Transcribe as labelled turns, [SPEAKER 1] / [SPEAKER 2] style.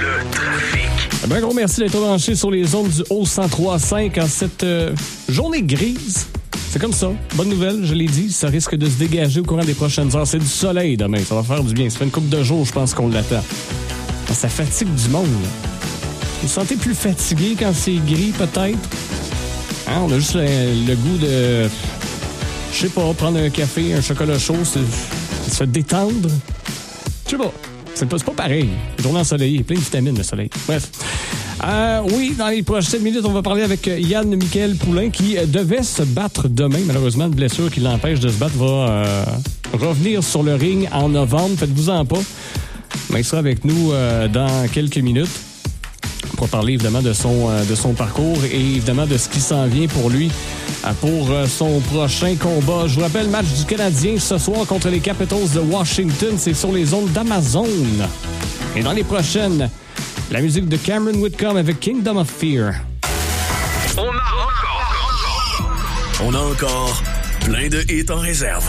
[SPEAKER 1] Le trafic.
[SPEAKER 2] Un bien gros merci d'être branché sur les ondes du Haut 103.5 en cette journée grise. C'est comme ça. Bonne nouvelle, je l'ai dit, ça risque de se dégager au courant des prochaines heures. C'est du soleil demain, ça va faire du bien. Ça fait une couple de jours, je pense qu'on l'attend. Ça fatigue du monde. Vous vous sentez plus fatigué quand c'est gris, peut-être? Hein, on a juste le goût de... Je sais pas, prendre un café, un chocolat chaud, se détendre. Je sais pas. C'est pas pareil. Journée ensoleillée, plein de vitamines, le soleil. Bref. Oui, dans les prochaines minutes, on va parler avec Yann-Michael Poulain qui devait se battre demain. Malheureusement, une blessure qui l'empêche de se battre va revenir sur le ring en novembre. Faites-vous-en pas. Mais il sera avec nous dans quelques minutes pour parler évidemment de son parcours et évidemment de ce qui s'en vient pour lui pour son prochain combat. Je vous rappelle, match du Canadien ce soir contre les Capitals de Washington. C'est sur les ondes d'Amazon. Et dans les prochaines, la musique de Cameron Whitcomb avec Kingdom of Fear.
[SPEAKER 1] On a encore plein de hits en réserve.